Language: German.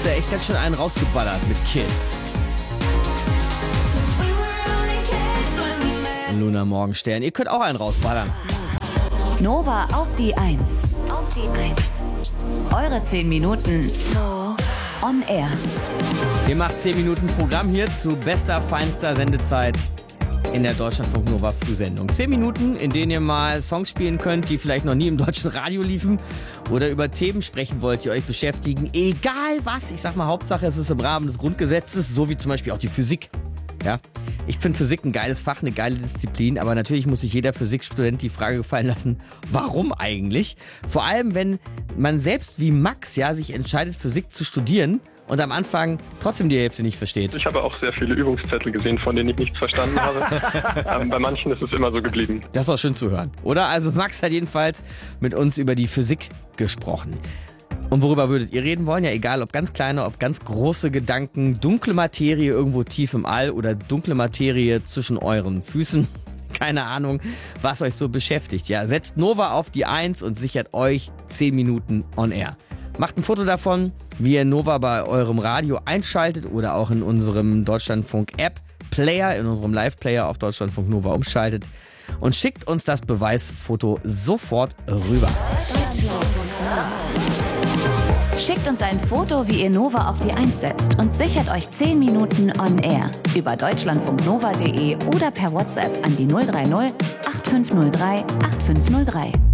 hast ja echt ganz schön einen rausgeballert mit Kids. Luna Morgenstern, ihr könnt auch einen rausballern. Nova auf die 1. Eure 10 Minuten on air. Ihr macht 10 Minuten Programm hier zu bester, feinster Sendezeit in der Deutschlandfunk Nova Frühsendung. 10 Minuten, in denen ihr mal Songs spielen könnt, die vielleicht noch nie im deutschen Radio liefen oder über Themen sprechen wollt, die euch beschäftigen. Egal was, ich sag mal, Hauptsache es ist im Rahmen des Grundgesetzes, so wie zum Beispiel auch die Physik. Ja, ich finde Physik ein geiles Fach, eine geile Disziplin, aber natürlich muss sich jeder Physikstudent die Frage gefallen lassen, warum eigentlich? Vor allem, wenn man selbst wie Max ja sich entscheidet, Physik zu studieren und am Anfang trotzdem die Hälfte nicht versteht. Ich habe auch sehr viele Übungszettel gesehen, von denen ich nichts verstanden habe. Bei manchen ist es immer so geblieben. Das ist doch schön zu hören, oder? Also Max hat jedenfalls mit uns über die Physik gesprochen. Und worüber würdet ihr reden wollen? Ja, egal, ob ganz kleine, ob ganz große Gedanken, dunkle Materie irgendwo tief im All oder dunkle Materie zwischen euren Füßen. Keine Ahnung, was euch so beschäftigt. Ja, setzt Nova auf die 1 und sichert euch 10 Minuten on air. Macht ein Foto davon, wie ihr Nova bei eurem Radio einschaltet oder auch in unserem Deutschlandfunk-App-Player, in unserem Live-Player auf Deutschlandfunk Nova umschaltet und schickt uns das Beweisfoto sofort rüber. Schickt uns ein Foto, wie ihr Nova auf die 1 setzt und sichert euch 10 Minuten on air über deutschlandfunknova.de oder per WhatsApp an die 030 8503 8503.